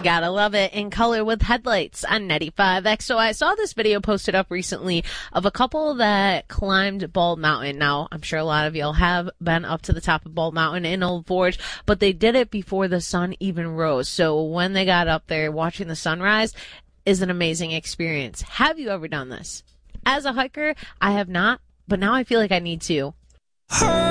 Gotta love it. In color with headlights on 95X. So I saw this video posted up recently of a couple that climbed Bald Mountain. Now, I'm sure a lot of y'all have been up to the top of Bald Mountain in Old Forge, but they did it before the sun even rose. So when they got up there, watching the sunrise is an amazing experience. Have you ever done this? As a hiker, I have not, but now I feel like I need to.